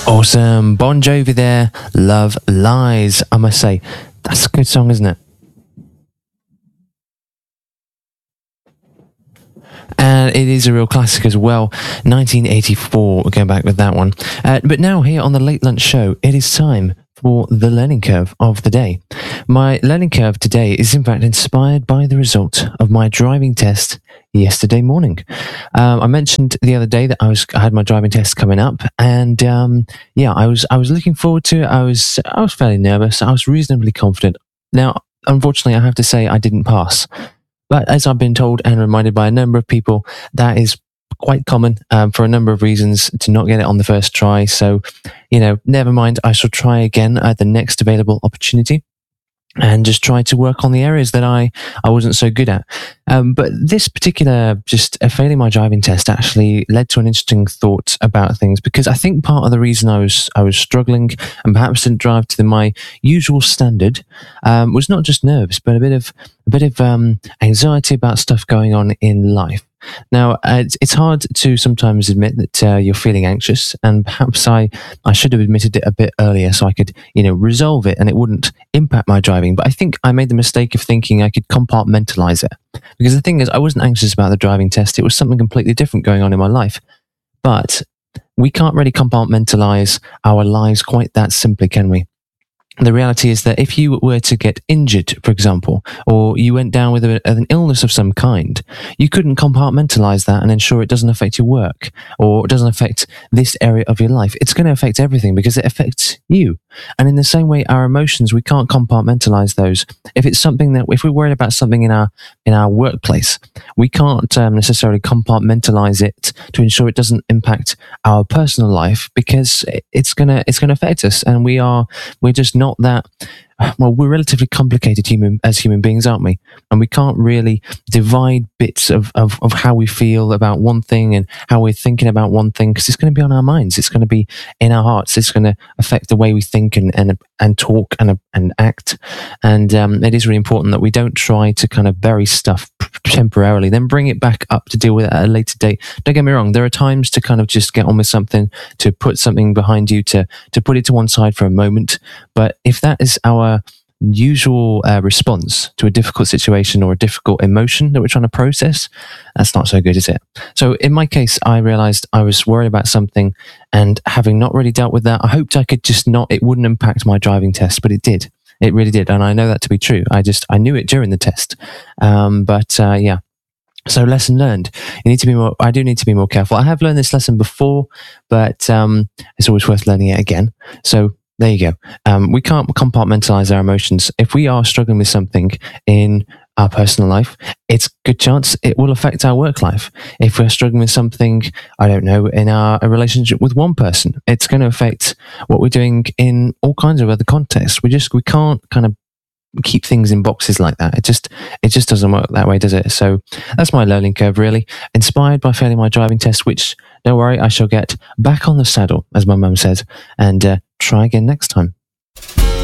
Awesome. Bon Jovi there. Love Lies. I must say, that's a good song, isn't it? And it is a real classic as well. 1984. We're going back with that one. But now here on the Late Lunch Show, it is time for the learning curve of the day. My learning curve today is in fact inspired by the result of my driving test yesterday morning. I mentioned the other day that I had my driving test coming up, and I was looking forward to it. I was fairly nervous. I was reasonably confident. Now, unfortunately, I have to say I didn't pass. But as I've been told and reminded by a number of people, that is quite common for a number of reasons to not get it on the first try. So, never mind. I shall try again at the next available opportunity and just try to work on the areas that I wasn't so good at. But this particular, just failing my driving test actually led to an interesting thought about things, because I think part of the reason I was struggling and perhaps didn't drive to my usual standard was not just nerves, but a bit of anxiety about stuff going on in life. Now, it's hard to sometimes admit that you're feeling anxious, and perhaps I should have admitted it a bit earlier so I could, resolve it and it wouldn't impact my driving. But I think I made the mistake of thinking I could compartmentalize it. Because the thing is, I wasn't anxious about the driving test. It was something completely different going on in my life. But we can't really compartmentalize our lives quite that simply, can we? The reality is that if you were to get injured, for example, or you went down with an illness of some kind, you couldn't compartmentalize that and ensure it doesn't affect your work or it doesn't affect this area of your life. It's going to affect everything because it affects you. And in the same way, our emotions, we can't compartmentalize those. If it's something that, if we're worried about something in our workplace, we can't necessarily compartmentalize it to ensure it doesn't impact our personal life, because it's gonna affect us, and we're just not that. Well, we're relatively complicated human beings, aren't we? And we can't really divide bits of how we feel about one thing and how we're thinking about one thing, because it's going to be on our minds. It's going to be in our hearts. It's going to affect the way we think and talk and act. And it is really important that we don't try to kind of bury stuff temporarily, then bring it back up to deal with it at a later date. Don't get me wrong. There are times to kind of just get on with something, to put something behind you, to put it to one side for a moment. But if that is our usual response to a difficult situation or a difficult emotion that we're trying to process, that's not so good, is it? So in my case, I realized I was worried about something, and having not really dealt with that, I hoped I could just it wouldn't impact my driving test, but it did. It really did. And I know that to be true. I knew it during the test. Yeah. So lesson learned. I do need to be more careful. I have learned this lesson before, but it's always worth learning it again. So there you go. We can't compartmentalize our emotions. If we are struggling with something in our personal life, it's a good chance it will affect our work life. If we're struggling with something, I don't know, in a relationship with one person, it's going to affect what we're doing in all kinds of other contexts. We can't kind of keep things in boxes like that. It just doesn't work that way, does it? So that's my learning curve, really. Inspired by failing my driving test, which, don't worry, I shall get back on the saddle, as my mum says, and try again next time.